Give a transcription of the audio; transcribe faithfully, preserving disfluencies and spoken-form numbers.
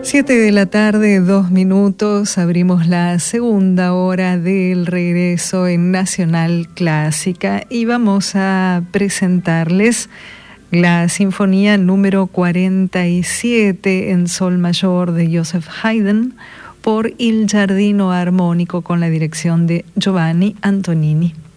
Siete de la tarde, dos minutos, abrimos la segunda hora del regreso en Nacional Clásica y vamos a presentarles la sinfonía número cuarenta y siete en sol mayor de Joseph Haydn por Il Giardino Armónico con la dirección de Giovanni Antonini.